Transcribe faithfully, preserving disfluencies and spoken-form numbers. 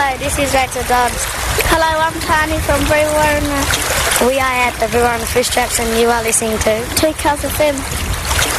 Hello, this is Rachel Dodds. Hello, I'm Tony from Brewarrina. We are at the Brewarrina Fish Traps and you are listening to Two Cars F M.